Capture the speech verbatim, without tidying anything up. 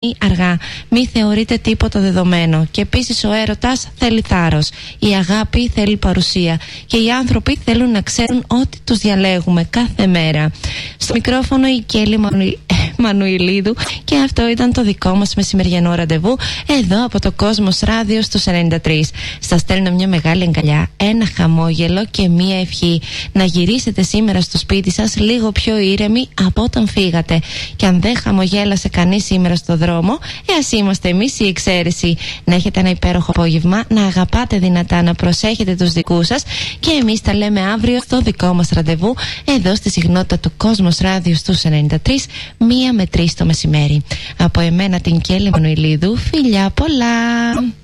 αργά. Μη θεωρείτε τίποτα δεδομένο. Και επίσης ο έρωτας θέλει θάρρος. Η αγάπη θέλει παρουσία. Και οι άνθρωποι θέλουν να ξέρουν ότι τους διαλέγουμε κάθε μέρα. Στο μικρόφωνο η Κέλλη Μανου... Μανουηλίδου, και αυτό ήταν το δικό μας μεσημεριανό ραντεβού εδώ από το Κόσμος Ράδιο στους ενενήντα τρία. Σας στέλνω μια μεγάλη αγκαλιά, ένα χαμόγελο και μια ευχή να γυρίσετε σήμερα στο σπίτι σας λίγο πιο ήρεμοι από όταν φύγατε. Και αν δεν χαμογέλασε κανείς σήμερα στο δρόμο, ε, ας είμαστε εμείς η εξαίρεση. Να έχετε ένα υπέροχο απόγευμα, να αγαπάτε δυνατά, να προσέχετε τους δικούς σας, και εμείς τα λέμε αύριο στο δικό μας ραντεβού εδώ στη συχνότητα του Κόσμος Ράδιο στους ενενήντα τρία, μία με τρεις το μεσημέρι. Από εμένα την Κέλλη Μανουηλίδου, φιλιά πολλά!